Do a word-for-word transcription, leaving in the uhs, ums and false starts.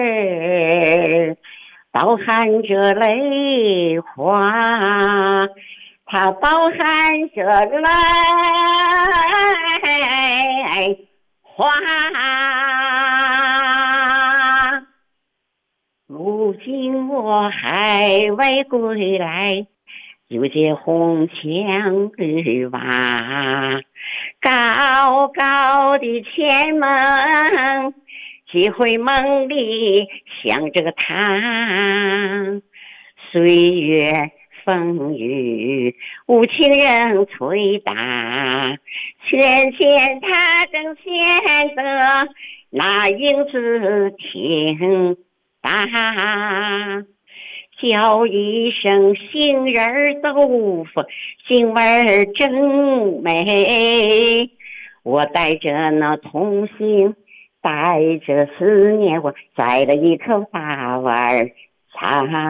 饱含着泪花，它饱含着泪花。如今我还未归来，有些红墙绿瓦，高高的前门，几回梦里想着他。岁月风雨无情人吹打，浅浅他正显得那影子挺大。叫一声杏仁豆腐，杏味儿真美。我带着那童心，带着思念，我摘了一口大碗茶。